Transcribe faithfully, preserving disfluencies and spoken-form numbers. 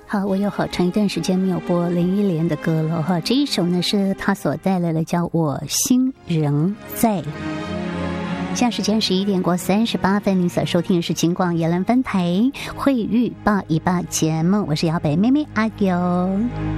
好，我有好长一段时间没有播林忆莲的歌了哈。这一首呢是她所带来的，叫《我心仍在》。现在时间十一点过三十八分，您所收听的是金广宜兰分台慧玉抱一抱节目，我是姚北妹妹阿九。